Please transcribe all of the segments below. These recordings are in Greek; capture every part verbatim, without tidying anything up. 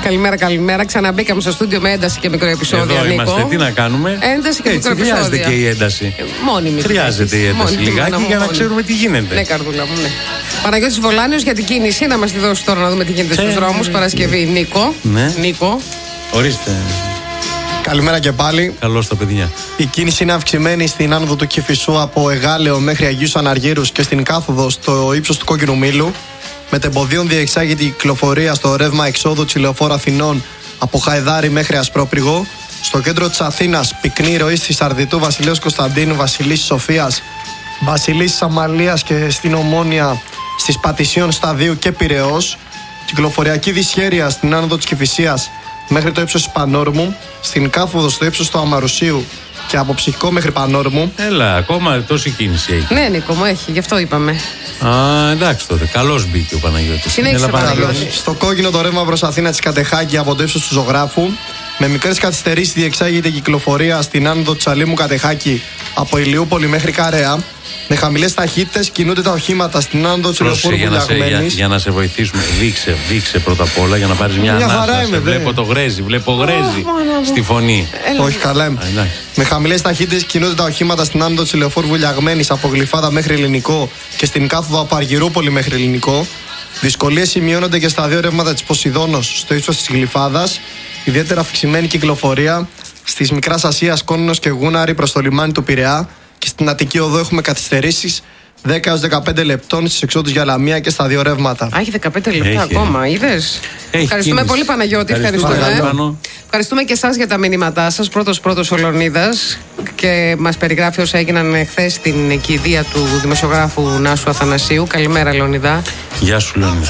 Καλημέρα, καλημέρα. Ξαναμπήκαμε στο στούντιο με ένταση και μικρό επεισόδιο. Εδώ Νίκο. είμαστε, τι να κάνουμε. Ένταση και έτσι, μικρό χρειάζεται επεισόδιο. και η ένταση. Ε, μόνιμη. Χρειάζεται η ένταση μόνιμη, λιγάκι μόνιμη, για να μόνιμη. ξέρουμε τι γίνεται. Ναι, καρδούλα μου, ναι. Παναγιώτης Βολάνιος για την κίνηση. Να μας τη δώσει τώρα να δούμε τι γίνεται στους δρόμους. Παρασκευή, Νίκο. Ναι. Νίκο. Ορίστε. Καλημέρα και πάλι. Καλώς τα παιδιά. Η κίνηση είναι αυξημένη στην άνοδο του Κηφισού από Εγάλεο μέχρι Αγίους Αναργύρους και στην κάθοδο στο ύψος του Κόκκινου Μήλου. Μετεμποδίων διεξάγεται η κυκλοφορία στο ρεύμα εξόδου Τσιλεοφόρου Αθηνών από Χαϊδάρη μέχρι Ασπρόπριγο. Στο κέντρο της Αθήνας, πυκνή ροή στη Σαρδιτού, Βασιλέως Κωνσταντίνου, Βασιλίσσης Σοφίας, Βασιλίσσης Αμαλίας και στην Ομόνια, στις Πατησίων Σταδίου και Πειραιώς. Κυκλοφοριακή δυσχέρεια στην άνοδο της Κηφισίας μέχρι το ύψος της Πανόρμου, στην κάθοδο στο ύψος του Αμαρουσίου και από Ψυχικό μέχρι Πανόρμου. Έλα, ακόμα τόση κίνηση έχει. Ναι, Νίκο μου, έχει, γι' αυτό είπαμε. Α, εντάξει τότε. Καλώς μπήκε ο Παναγιώτης. Συνέχισε, Έλα, Παναγιώτη. Στο κόκκινο το ρεύμα προς Αθήνα της Κατεχάκη από το ύψος του Ζωγράφου. Με μικρές καθυστερήσεις διεξάγεται η κυκλοφορία στην άνοδο της Αλήμου Κατεχάκη από Ηλιούπολη μέχρι Καρέα. Με χαμηλές ταχύτητες κινούνται τα οχήματα στην άνοδο της Πρόσεχε, Λεωφόρου για, να σε, για, Βουλιαγμένης. για να σε βοηθήσουμε. Δείξε, δείξε πρώτα απ' όλα για να πάρεις μια, Μια χαρά ανάσα. είμαι, Σε δε. βλέπω το γρέζι, βλέπω γρέζι μάνα μου. στη φωνή. Έλα. Όχι, καλά είμαι. Α, εντάξει. Με χαμηλές ταχύτητες κινούνται τα οχήματα στην άνοδο της Λεωφόρου Βουλιαγμένης από Γλυφάδα μέχρι Ελληνικό και στην κάθοδο από Αργυρούπολη μέχρι Ελληνικό. Δυσκολίες σημειώνονται και στα δύο ρεύματα της Ποσειδώνος στο ύψος της Γλυφάδας. Ιδιαίτερα αυξημένη κυκλοφορία στις Μικράς Ασίας, Κόνινος και Γούναρη προς το λιμάνι του Πειραιά. Και στην Αττική Οδό έχουμε καθυστερήσεις δέκα έως δεκαπέντε λεπτών στις εξόδους για Λαμία και στα δύο ρεύματα. Α, έχει δεκαπέντε λεπτά Έχει, ακόμα, είδες. Έχει Ευχαριστούμε κίνηση. πολύ, Παναγιώτη. Ευχαριστούμε, Ευχαριστούμε. Πάνω. Ευχαριστούμε και εσάς για τα μηνύματά σας. Πρώτος πρώτος ο Λεωνίδας και μας περιγράφει όσα έγιναν χθες στην κηδεία του δημοσιογράφου Νάσου Αθανασίου. Καλημέρα, Λεωνίδα. Γεια σου, Λεωνίδα.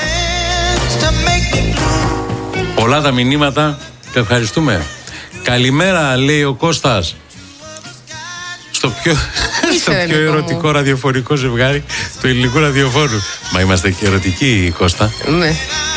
Πολλά τα μηνύματα και ευχαριστούμε. Καλημέρα, λέει ο Κώστας. Στο πιο, στο Είσαι, πιο Νίκο ερωτικό μου. ραδιοφωνικό ζευγάρι του ελληνικού ραδιοφώνου. Μα είμαστε και ερωτικοί, Κώστα. Ναι.